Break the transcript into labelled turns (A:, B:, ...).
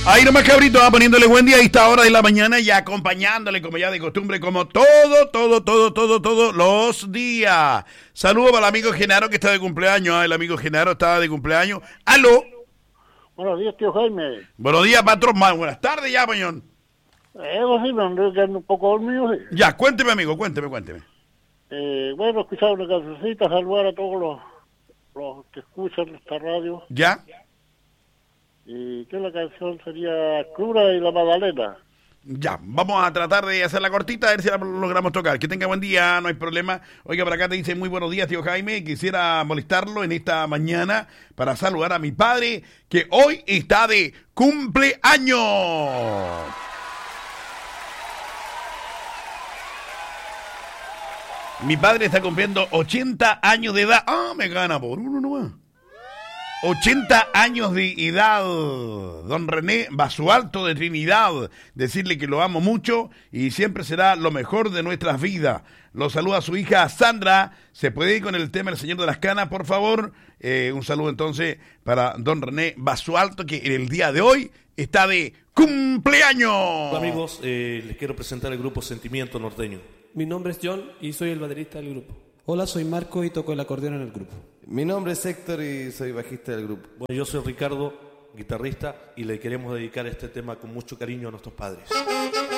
A: Ahí nomás, cabrito, va poniéndole buen día a esta hora de la mañana y acompañándole como ya de costumbre, como todos los días. Saludos para el amigo Genaro que está de cumpleaños. El amigo Genaro estaba de cumpleaños. ¡Aló!
B: Buenos días, tío Jaime.
A: Buenos días, patrón. Buenas tardes ya, pañón.
B: Sí, me ando quedando un poco dormido, sí.
A: Ya, cuénteme, amigo, cuénteme.
B: Bueno, escuchar una cancioncita, saludar a todos los que escuchan esta radio.
A: ¿Ya?
B: Y que la canción sería Cura y la Magdalena.
A: Ya, vamos a tratar de hacerla cortita, a ver si la logramos tocar. Que tenga buen día, no hay problema. Oiga, por acá te dice muy buenos días, tío Jaime. Quisiera molestarlo en esta mañana para saludar a mi padre, que hoy está de cumpleaños. Mi padre está cumpliendo 80 años de edad. Ah, me gana por uno nomás. 80 años de edad, don René Basualto de Trinidad. Decirle que lo amo mucho y siempre será lo mejor de nuestras vidas. Lo saluda su hija Sandra. ¿Se puede ir con el tema El Señor de las Canas, por favor? Un saludo entonces para don René Basualto, que en el día de hoy está de cumpleaños.
C: Hola amigos, les quiero presentar el grupo Sentimiento Norteño.
D: Mi nombre es John y soy el baterista del grupo. Hola, soy Marco y toco el acordeón en el grupo.
E: Mi nombre es Héctor y soy bajista del grupo.
C: Bueno, yo soy Ricardo, guitarrista, y le queremos dedicar este tema con mucho cariño a nuestros padres.